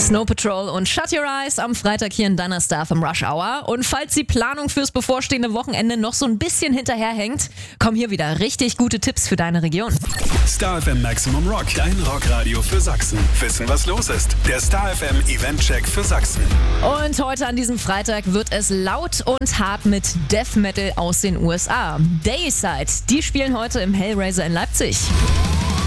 Snow Patrol und Shut Your Eyes am Freitag hier in deiner Star vom Rush Hour. Und falls die Planung fürs bevorstehende Wochenende noch so ein bisschen hinterherhängt, kommen hier wieder richtig gute Tipps für deine Region. Star FM Maximum Rock, dein Rockradio für Sachsen. Wissen, was los ist. Der Star FM Event-Check für Sachsen. Und heute an diesem Freitag wird es laut und hart mit Death Metal aus den USA. Dayside, die spielen heute im Hellraiser in Leipzig.